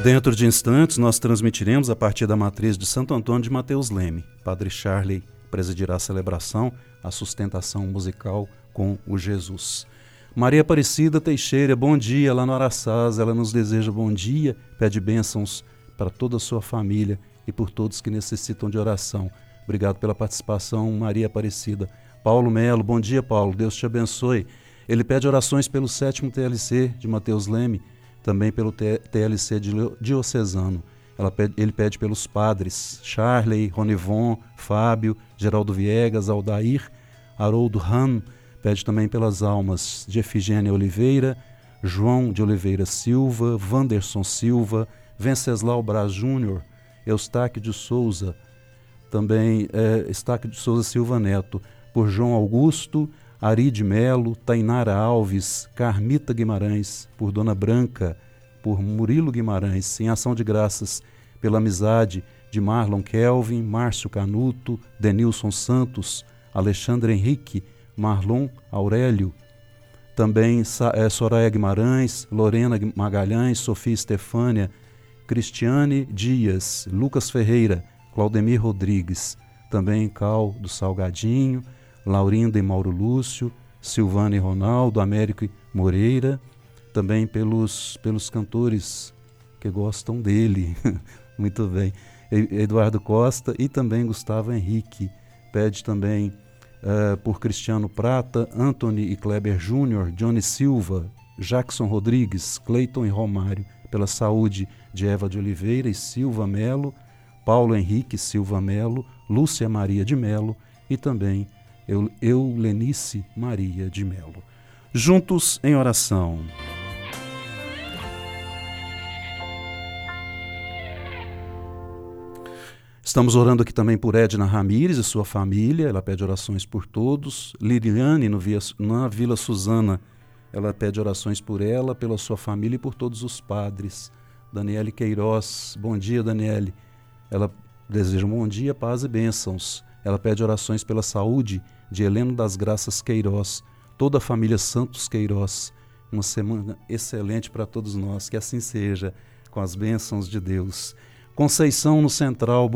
Dentro de instantes, nós transmitiremos a partir da matriz de Santo Antônio de Mateus Leme. Padre Charley presidirá a celebração, a sustentação musical com o Jesus. Maria Aparecida Teixeira, bom dia lá no Araçás. Ela nos deseja bom dia, pede bênçãos para toda a sua família e por todos que necessitam de oração. Obrigado pela participação, Maria Aparecida. Paulo Melo, bom dia, Paulo, Deus te abençoe. Ele pede orações pelo 7º TLC de Mateus Leme, também pelo TLC diocesano. Ele pede pelos padres Charley, Ronivon, Fábio, Geraldo Viegas, Aldair, Haroldo Ram. Pede também pelas almas de Efigênia Oliveira, João de Oliveira Silva, Wanderson Silva, Venceslau Braz Júnior, Eustáquio de Souza, também Eustáquio de Souza Silva Neto, por João Augusto, Ari de Melo, Tainara Alves, Carmita Guimarães, por Dona Branca, por Murilo Guimarães, em ação de graças pela amizade de Marlon Kelvin, Márcio Canuto, Denilson Santos, Alexandre Henrique, Marlon Aurélio, também Soraya Guimarães, Lorena Magalhães, Sofia Estefânia, Cristiane Dias, Lucas Ferreira, Claudemir Rodrigues, também Cal do Salgadinho, Laurinda e Mauro Lúcio, Silvana e Ronaldo, Américo e Moreira, também pelos cantores que gostam dele, muito bem, Eduardo Costa e também Gustavo Henrique. Pede também por Cristiano Prata, Anthony e Kleber Júnior, Johnny Silva, Jackson Rodrigues, Cleiton e Romário, pela saúde de Eva de Oliveira e Silva Melo, Paulo Henrique Silva Melo, Lúcia Maria de Melo e também Eulenice Maria de Melo. Juntos em oração. Estamos orando aqui também por Edna Ramires e sua família, ela pede orações por todos. Liliane, na Vila Suzana, ela pede orações por ela, pela sua família e por todos os padres. Daniele Queiroz, bom dia, Daniele. Ela deseja um bom dia, paz e bênçãos. Ela pede orações pela saúde de Heleno das Graças Queiroz, toda a família Santos Queiroz. Uma semana excelente para todos nós, que assim seja, com as bênçãos de Deus. Conceição no Central,